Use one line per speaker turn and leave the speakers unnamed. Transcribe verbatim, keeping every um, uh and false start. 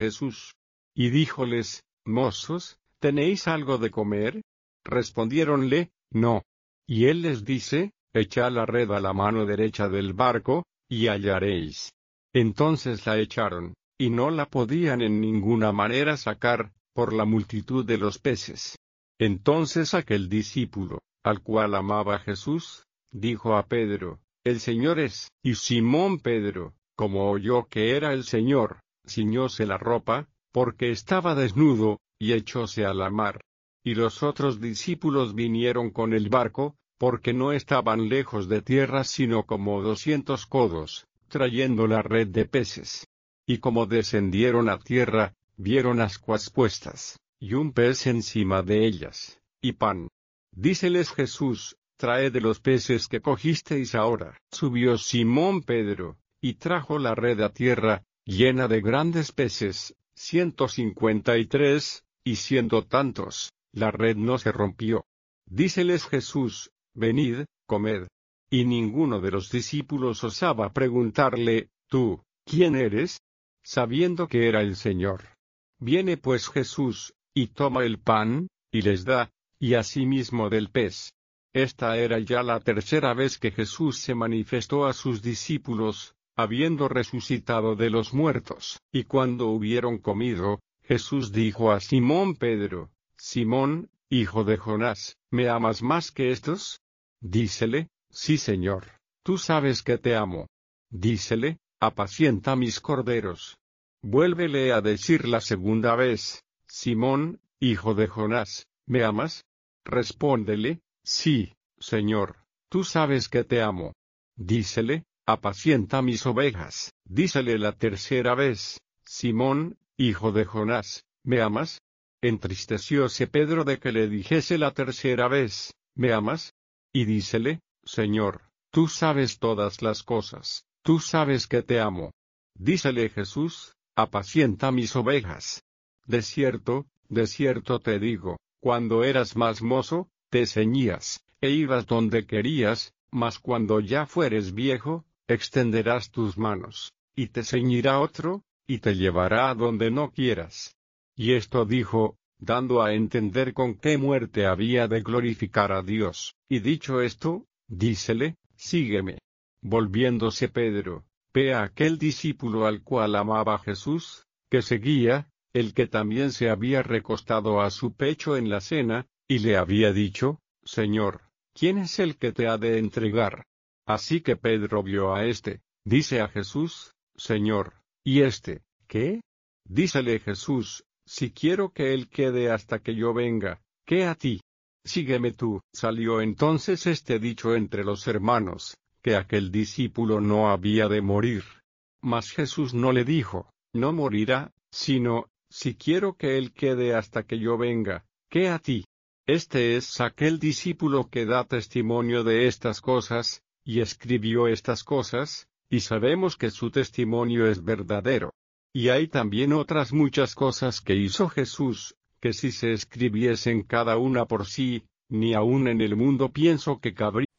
Jesús. Y díjoles: Mozos, ¿tenéis algo de comer? Respondiéronle: No. Y él les dice: Echad la red a la mano derecha del barco, y hallaréis. Entonces la echaron, y no la podían en ninguna manera sacar, por la multitud de los peces. Entonces aquel discípulo, al cual amaba Jesús, dijo a Pedro: El Señor es. Y Simón Pedro, como oyó que era el Señor, ciñóse la ropa, porque estaba desnudo, y echóse a la mar. Y los otros discípulos vinieron con el barco, porque no estaban lejos de tierra sino como doscientos codos, trayendo la red de peces. Y como descendieron a tierra, vieron ascuas puestas, y un pez encima de ellas, y pan. Díceles Jesús: Traed de los peces que cogisteis ahora. Subió Simón Pedro, y trajo la red a tierra, llena de grandes peces, ciento cincuenta y tres, y siendo tantos, la red no se rompió. Díceles Jesús: Venid, comed. Y ninguno de los discípulos osaba preguntarle: ¿Tú, quién eres? Sabiendo que era el Señor. Viene pues Jesús, y toma el pan, y les da, y asimismo del pez. Esta era ya la tercera vez que Jesús se manifestó a sus discípulos, habiendo resucitado de los muertos. Y cuando hubieron comido, Jesús dijo a Simón Pedro: Simón, hijo de Jonás, ¿me amas más que estos? Dícele: Sí, Señor, tú sabes que te amo. Dícele: Apacienta mis corderos. Vuélvele a decir la segunda vez: Simón, hijo de Jonás, ¿me amas? Respóndele: Sí, Señor, tú sabes que te amo. Dícele: Apacienta mis ovejas. Dícele la tercera vez: Simón, hijo de Jonás, ¿me amas? Entristecióse Pedro de que le dijese la tercera vez: ¿Me amas? Y dícele: Señor, tú sabes todas las cosas, tú sabes que te amo. Dícele Jesús: Apacienta mis ovejas. De cierto, de cierto te digo, cuando eras más mozo, te ceñías, e ibas donde querías, mas cuando ya fueres viejo, extenderás tus manos, y te ceñirá otro, y te llevará a donde no quieras. Y esto dijo, dando a entender con qué muerte había de glorificar a Dios. Y dicho esto, dícele: Sígueme. Volviéndose Pedro, ve a aquel discípulo al cual amaba Jesús, que seguía, el que también se había recostado a su pecho en la cena, y le había dicho: Señor, ¿quién es el que te ha de entregar? Así que Pedro vio a éste, dice a Jesús: Señor, ¿y éste, qué? Dícele Jesús: Si quiero que él quede hasta que yo venga, ¿qué a ti? Sígueme tú. Salió entonces este dicho entre los hermanos, que aquel discípulo no había de morir. Mas Jesús no le dijo: No morirá, sino: Si quiero que él quede hasta que yo venga, ¿qué a ti? Este es aquel discípulo que da testimonio de estas cosas, y escribió estas cosas, y sabemos que su testimonio es verdadero. Y hay también otras muchas cosas que hizo Jesús, que si se escribiesen cada una por sí, ni aun en el mundo pienso que cabría.